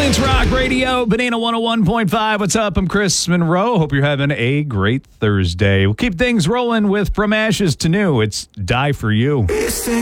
It's Rock Radio, Banana 101.5. What's up? I'm Chris Monroe. Hope you're having a great Thursday. We'll keep things rolling with From Ashes to New. It's Die For You. It's the